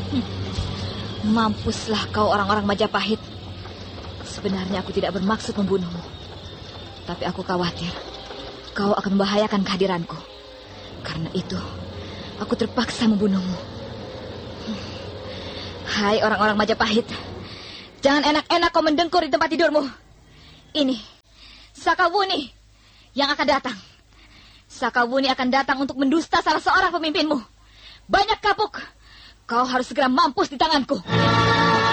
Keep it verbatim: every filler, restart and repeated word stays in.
Hmm. Mampuslah kau orang-orang Majapahit. Sebenarnya aku tidak bermaksud membunuhmu. Tapi aku khawatir kau akan membahayakan kehadiranku. Karena itu, aku terpaksa membunuhmu. Hmm. Hai orang-orang Majapahit, jangan enak-enak kau mendengkur di tempat tidurmu. Ini Sakawuni yang akan datang. Sakawuni akan datang untuk mendusta salah seorang pemimpinmu. Banyak kapuk. Kau harus segera mampus di tanganku.